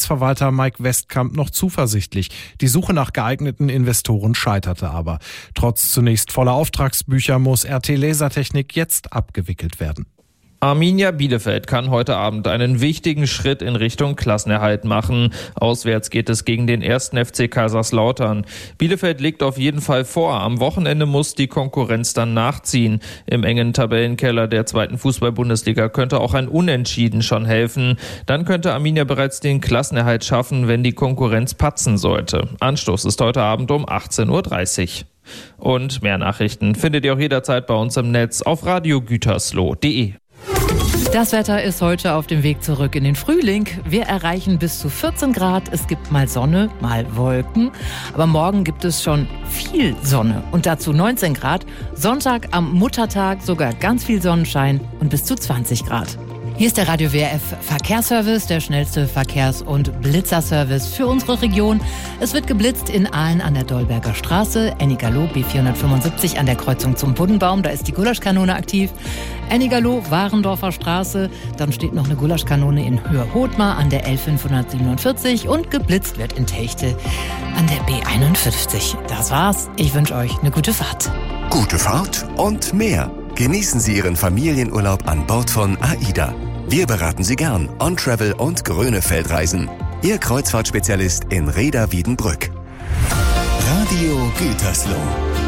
Geschäftsverwalter Mike Westkamp noch zuversichtlich. Die Suche nach geeigneten Investoren scheiterte aber. Trotz zunächst voller Auftragsbücher muss RT Lasertechnik jetzt abgewickelt werden. Arminia Bielefeld kann heute Abend einen wichtigen Schritt in Richtung Klassenerhalt machen. Auswärts geht es gegen den 1. FC Kaiserslautern. Bielefeld legt auf jeden Fall vor. Am Wochenende muss die Konkurrenz dann nachziehen. Im engen Tabellenkeller der 2. Fußball-Bundesliga könnte auch ein Unentschieden schon helfen. Dann könnte Arminia bereits den Klassenerhalt schaffen, wenn die Konkurrenz patzen sollte. Anstoß ist heute Abend um 18:30 Uhr. Und mehr Nachrichten findet ihr auch jederzeit bei uns im Netz auf radiogütersloh.de. Das Wetter ist heute auf dem Weg zurück in den Frühling. Wir erreichen bis zu 14 Grad. Es gibt mal Sonne, mal Wolken. Aber morgen gibt es schon viel Sonne und dazu 19 Grad. Sonntag am Muttertag sogar ganz viel Sonnenschein und bis zu 20 Grad. Hier ist der Radio WRF Verkehrsservice, der schnellste Verkehrs- und Blitzerservice für unsere Region. Es wird geblitzt in Aalen an der Dolberger Straße, Ennigerloh B475 an der Kreuzung zum Buddenbaum, da ist die Gulaschkanone aktiv. Ennigerloh, Warendorfer Straße, dann steht noch eine Gulaschkanone in Höhe-Hothmar an der L547 und geblitzt wird in Techte an der B51. Das war's, ich wünsche euch eine gute Fahrt. Gute Fahrt und mehr. Genießen Sie Ihren Familienurlaub an Bord von AIDA. Wir beraten Sie gern On-Travel und Grönefeldreisen. Ihr Kreuzfahrtspezialist in Rheda-Wiedenbrück. Radio Gütersloh.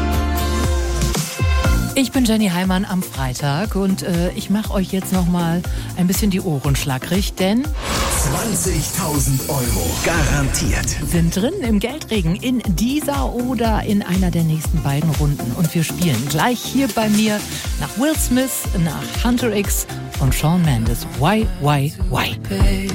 Ich bin Jenny Heimann am Freitag und ich mache euch jetzt noch mal ein bisschen die Ohren schlagrig, denn 20.000 Euro garantiert sind drin im Geldregen in dieser oder in einer der nächsten beiden Runden. Und wir spielen gleich hier bei mir nach Will Smith, nach Hunter X und Shawn Mendes. Why?